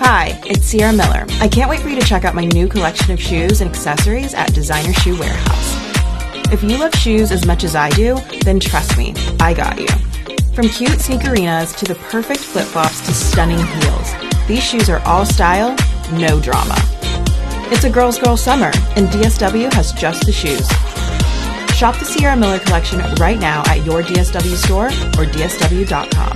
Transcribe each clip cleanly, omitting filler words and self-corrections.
Hi, it's Sierra Miller. I can't wait for you to check out my new collection of shoes and accessories at Designer Shoe Warehouse. If you love shoes as much as I do, then trust me, I got you. From cute sneakerinas to the perfect flip-flops to stunning heels, these shoes are all style, no drama. It's a girl's girl summer, and DSW has just the shoes. Shop the Sierra Miller collection right now at your DSW store or dsw.com.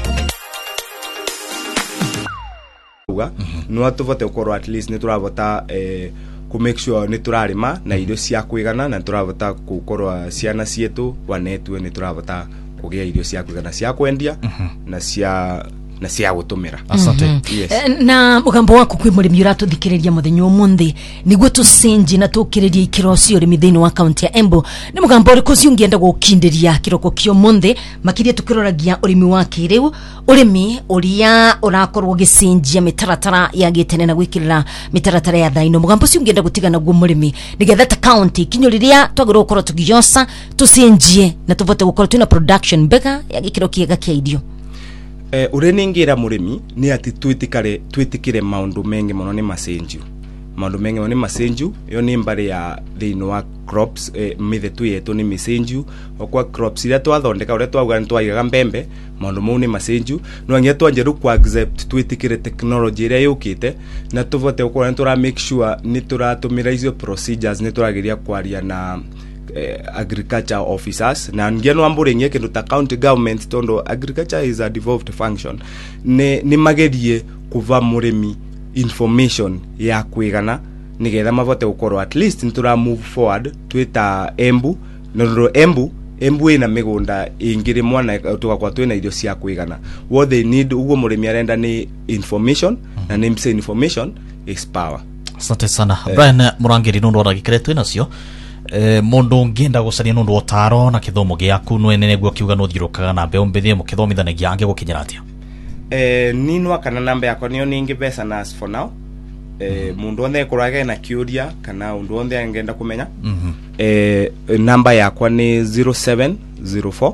No tuvote ukorwo at least nituravota ku make sure niturarima na irio cia kuigana na turavota gukorwa ciana cietu wanetwe nituravota kugia irio cia kuigana cia kwendia na cia gutumira. Asante. Yes. Na mugambo wako kwi murimi uratuthikiriria muthenya umuthi niguo tucenji na tukiriria ikiro cio urimi thiini wa county ya Embu ni mugambo uri kuziungienda gukindiria kiroko kio muthi makiria tukiroragia urimi wa kiriu urimi uria urakorwo gicenjia mitaratara ya gitene na gwikirira mitaratara ya thaino mugambo ciungienda gutigana guo murimi nigetha ta county kinyuriria twagirwo gukorwo tugiyosa tucenjie na tuvote gukorwo tuna production bega ya gikiro kiega kia irio. Ureningira murimi ni ati twitikire maundu mengi muno ni macenju maundu mengi ni macenju yo ni mbare ya thiini wa crops mithetu yetu ni micenju okwa crops ira twathondeka ure twauga ntwaigaga mbembe maundu mau ni macenju no angia twanjeru ku accept twitikire technology ira yukite na tuvote ukora ntura make sure ni turatumira izo procedures ni turageria kwaria na agriculture officers na ngeno amburenye kindu ta county government tondo agriculture is a devolved function ni magerie kuva murimi information ya kuigana nigetha mavote gukorwo at least ntura move forward twita Embu no Embu ina migunda ingiri mwana tukakwa twina irio cia kuigana what they need ugo murimi arenda ni information na nimse information is power. Asante sana. Brian Murangiri nundu oragikire twina cio mundu ngienda gucaria nundu otaro na kithomo giaku no enene gwa kiuga no thirukaga na mbeo mbithie mu kithomithanagia ange gukinyira atia ninwa kana namba yakwa niyo ningi pesa na as for now mundu onde kurage na kiuria kana undu onde angenda kumenya namba yakwa ni 0704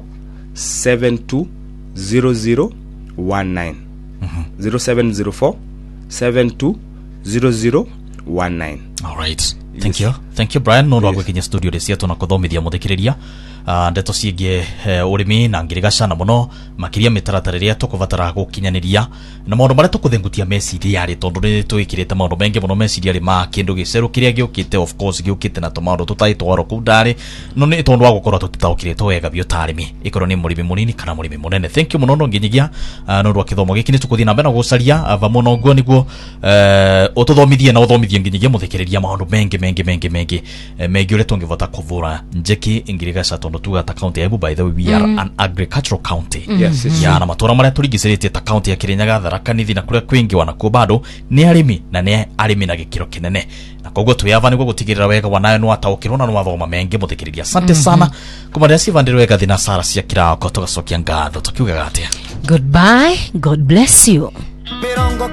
720019 0704 720019. All right. Thank you Brian no rwagwe kinya studio resia tuna kuthomithia muthikiriria ndeto cienge urimi na ngirigacana muno makiria mitaratara ria tukuvatara gukinyaniria na maundu maria tukuthengutia meciria ari tondu ni twikirite maundu mengi muno meciria ari ma kindu giceru kiria giukite of course giukite na tomaundu tutai twaro ku ndari no ni tondu wa gukorwo tutitaukirite wega bio tarimi ikoro ni murimi munini kana murimi munene. Thank you muno no nginyigia no rwa kithomo giki ni tukuthina mbena gucaria ava muno guo niguo ututhomithie na uthomithie nginyigia muthikiriria maundu mengi ule tungivota kuvura njeki ingirigasha tondu tuga ta county ya Embu. By the way we are an agricultural county. Yes. Ya na matura maria turigiciritie ta county ya Kirinyaga, Tharaka Nithi na kuria kwingi wanakuo bado ni arimi na ni arimi na gikiro kinene na koguo tuyava niguo gutigirira wega wanayo no ataukirwo na no mathoma mengi muthikiriria. Asante sana kumaria sivandirwe wega thina Sara cia kirao ko tugacokia ngatho tukiugaga atia. Goodbye, God bless you.